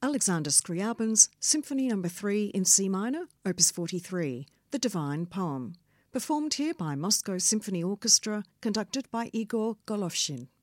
Alexander Scriabin's Symphony No. 3 in C minor, Opus 43, The Divine Poem, performed here by Moscow Symphony Orchestra, conducted by Igor Golovshin.